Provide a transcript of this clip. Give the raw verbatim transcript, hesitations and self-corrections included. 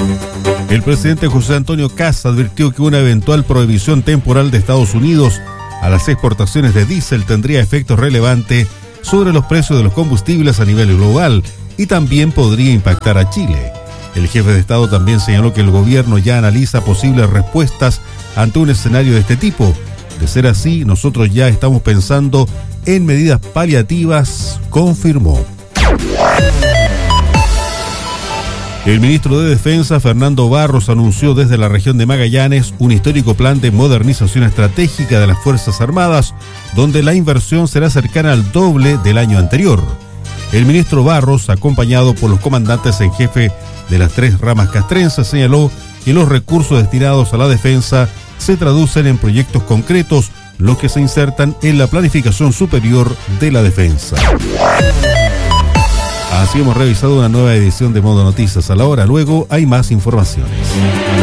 El presidente José Antonio Kast advirtió que una eventual prohibición temporal de Estados Unidos a las exportaciones de diésel tendría efectos relevantes sobre los precios de los combustibles a nivel global y también podría impactar a Chile. El jefe de Estado también señaló que el gobierno ya analiza posibles respuestas ante un escenario de este tipo. De ser así, nosotros ya estamos pensando en medidas paliativas, confirmó. El ministro de Defensa, Fernando Barros, anunció desde la región de Magallanes un histórico plan de modernización estratégica de las Fuerzas Armadas, donde la inversión será cercana al doble del año anterior. El ministro Barros, acompañado por los comandantes en jefe de las tres ramas castrenses, señaló que los recursos destinados a la defensa se traducen en proyectos concretos, los que se insertan en la planificación superior de la defensa. Así hemos revisado una nueva edición de Modo Noticias a la hora. Luego hay más informaciones.